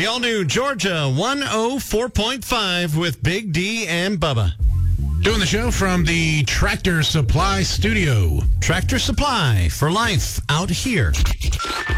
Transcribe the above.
The all-new Georgia 104.5 with Big D and Bubba. Doing the show from the Tractor Supply Studio. Tractor Supply for life out here.